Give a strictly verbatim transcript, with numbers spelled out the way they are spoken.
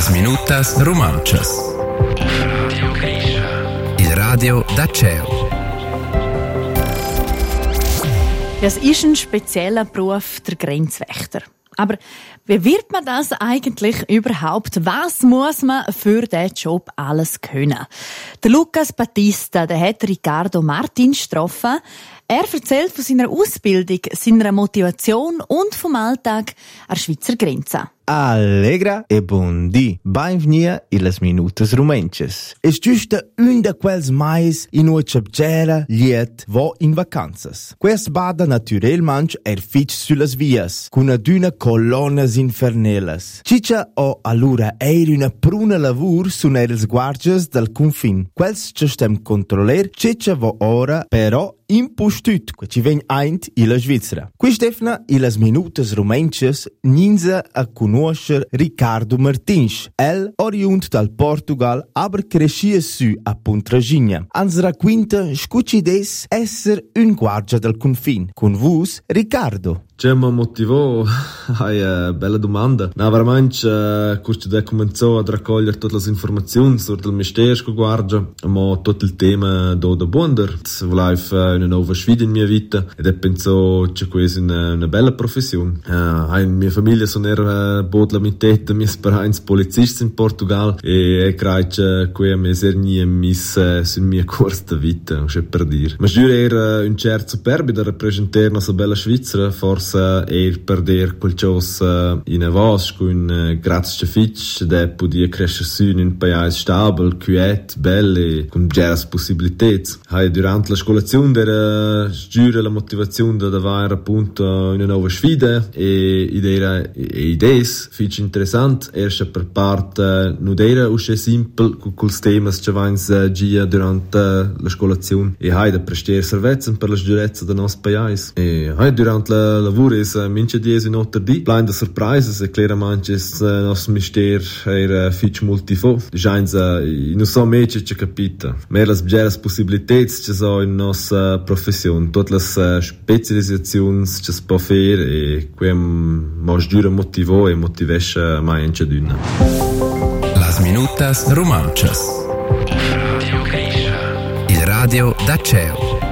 Minutas Romanchas. Il radio da C E U. Das ist ein spezieller Beruf, der Grenzwächter. Aber wie wird man das eigentlich überhaupt? Was muss man für diesen Job alles können? Der Lucas Battista, der hat Riccardo Martins getroffen. Er erzählt von seiner Ausbildung, seiner Motivation und vom Alltag an der Schweizer Grenze. Allegra e bon dì, benvenuti illas minutas rumenches. Es giusta un de quels mais in ua chapgera liet vo in vacanzas. Quest bada naturelmanch er fitch sullas vias, cun aduna colonnas infernelas. Ciccia o allura eir una pruna lavur sun els guardias del confin. Quels gestem controller, ciccia vo ora, però impostut, que ci ven eint illa Svizzera. Qui stefna illas minutas rumenches ninza a conoscer Riccardo Martins. El oriunt dal Portugal, aber crescia su a Pontragigna. Ans raquinta scucides esser un guardia del confin. Con vus, Riccardo. C'è mi motivò, hai uh, bella domanda. No, veramente, uh, quando da cominciò a raccogliere tutte le informazioni sul del mistero che guarda, ma tutto il tema do da Bonder. Volevo uh, una nuova sfida in mia vita ed e penso che questa è una, una bella professione. Uh, in mia famiglia sono era uh, bodla mitetta, mis parents polizisti in Portugal e e credo che qui mi ser nie mis uh, sul mia corsa di vita, non c'è per dire. Ma giuro era un certo superbi da rappresentare una bella Svizzera, forse er perder qualcosa in avos con uh, grazie fitch de podia crescer su in un paese stabile, quiet, belle, con geras possibilitats. Hai durante la scolazione era giura la motivazione da davare appunto una nuova sfida e idea e idees fitch interessant erst per parte non era usce simple con quels temas che vans uh, gia durante la scolazione e hai da prestare servizi per la giurezza del nostro paese e hai durante la lavoro is uh, mince dies in otter di blind the surprises e claramente is uh, nos mister era uh, fitch multifo scheins uh, in so mece che capita mehr las bgeras possibilitats che so in nos uh, profession tot las uh, specializazions che spo fer e quem mos dura motivo e motivescha mai ence dünna. Las Minutas Romanchas. Il radio da C E U.